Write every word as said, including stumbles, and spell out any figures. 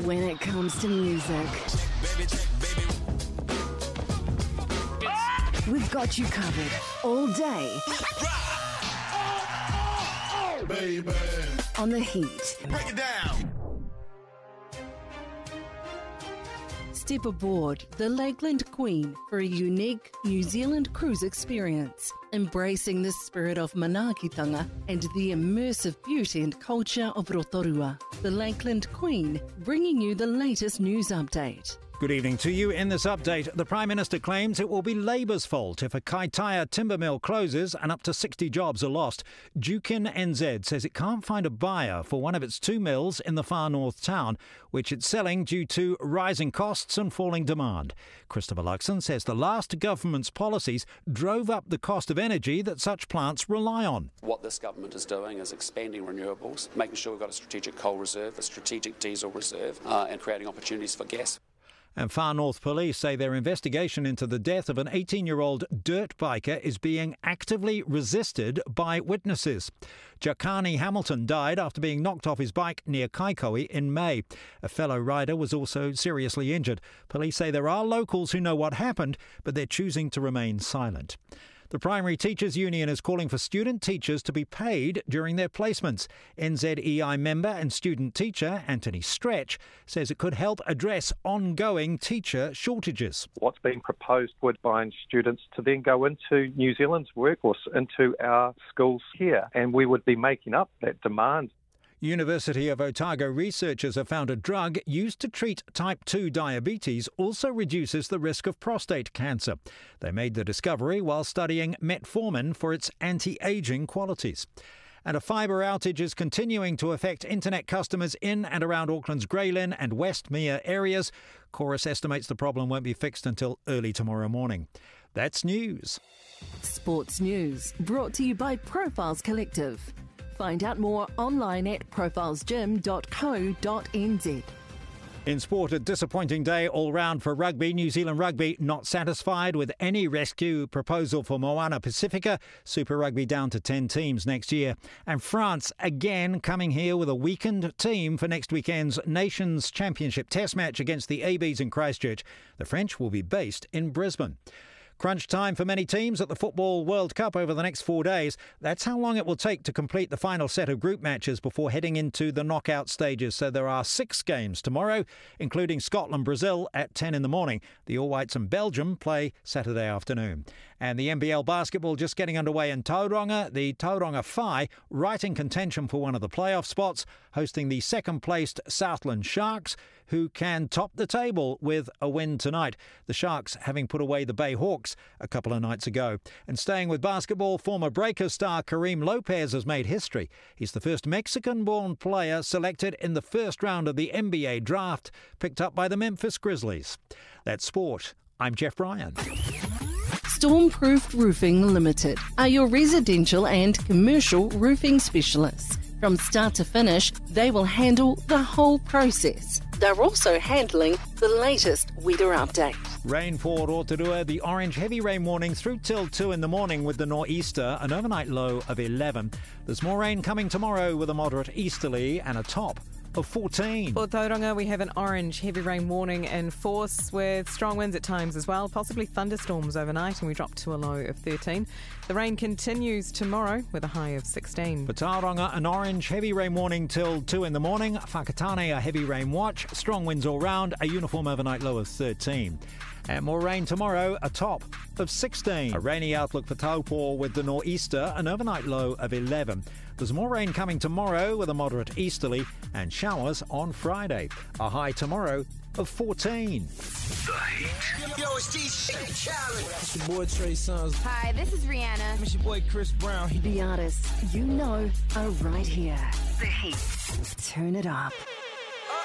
when it comes to music. We've got you covered all day. Baby. On The Heat. Break it down. Step aboard the Lakeland Queen for a unique New Zealand cruise experience, embracing the spirit of manaakitanga and the immersive beauty and culture of Rotorua. The Lakeland Queen, bringing you the latest news update. Good evening to you. In this update, the Prime Minister claims it will be Labour's fault if a Kaitaia timber mill closes and up to sixty jobs are lost. Jukin N Z says it can't find a buyer for one of its two mills in the far north town, which it's selling due to rising costs and falling demand. Christopher Luxon says the last government's policies drove up the cost of energy that such plants rely on. What this government is doing is expanding renewables, making sure we've got a strategic coal reserve, a strategic diesel reserve, uh, and creating opportunities for gas. And Far North Police say their investigation into the death of an eighteen-year-old dirt biker is being actively resisted by witnesses. Jakani Hamilton died after being knocked off his bike near Kaikoui in May. A fellow rider was also seriously injured. Police say there are locals who know what happened, but they're choosing to remain silent. The Primary Teachers Union is calling for student teachers to be paid during their placements. N Z E I member and student teacher Anthony Stretch says it could help address ongoing teacher shortages. What's being proposed would bind students to then go into New Zealand's workforce, into our schools here, and we would be making up that demand. University of Otago researchers have found a drug used to treat type two diabetes also reduces the risk of prostate cancer. They made the discovery while studying metformin for its anti-aging qualities. And a fibre outage is continuing to affect internet customers in and around Auckland's Grey Lynn and Westmere areas. Chorus estimates the problem won't be fixed until early tomorrow morning. That's news. Sports news brought to you by Profiles Collective. Find out more online at profiles gym dot co dot n z. In sport, a disappointing day all round for rugby. New Zealand Rugby not satisfied with any rescue proposal for Moana Pacifica. Super Rugby down to ten teams next year. And France again coming here with a weakened team for next weekend's Nations Championship Test match against the A Bs in Christchurch. The French will be based in Brisbane. Crunch time for many teams at the Football World Cup over the next four days. That's how long it will take to complete the final set of group matches before heading into the knockout stages. So there are six games tomorrow, including Scotland-Brazil at ten in the morning. The All Whites and Belgium play Saturday afternoon. And the N B L basketball just getting underway in Tauranga. The Tauranga Whai right in contention for one of the playoff spots, hosting the second-placed Southland Sharks, who can top the table with a win tonight. The Sharks having put away the Bay Hawks a couple of nights ago. And staying with basketball, former Breakers star Kareem Lopez has made history. He's the first Mexican-born player selected in the first round of the N B A draft, picked up by the Memphis Grizzlies. That's sport. I'm Jeff Bryan. Stormproof Roofing Limited are your residential and commercial roofing specialists. From start to finish, they will handle the whole process. They're also handling the latest weather update. Rain for Rotorua, the orange heavy rain warning through till two in the morning with the nor'easter, an overnight low of eleven. There's more rain coming tomorrow with a moderate easterly and a top of fourteen. For Tauranga, we have an orange heavy rain warning in force with strong winds at times as well, possibly thunderstorms overnight, and we drop to a low of thirteen. The rain continues tomorrow with a high of sixteen. For Tauranga, an orange heavy rain warning till two in the morning. Whakatane, a heavy rain watch. Strong winds all round, a uniform overnight low of thirteen. And more rain tomorrow, a top of sixteen. A rainy outlook for Taupo with the nor'easter, an overnight low of eleven. There's more rain coming tomorrow with a moderate easterly and showers on Friday. A high tomorrow of fourteen. The Heat. Yo, it's D J Khaled. It's your boy Trey Songz. Hi, this is Rihanna. It's your boy Chris Brown. The artists you know are right here. The Heat. Turn it up.